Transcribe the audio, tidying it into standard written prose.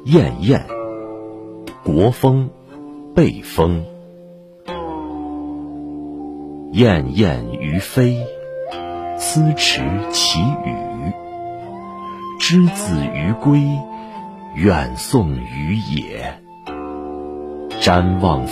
燕燕，国风，背风。燕燕于飞，思池其羽。之子于归，远送于野。瞻望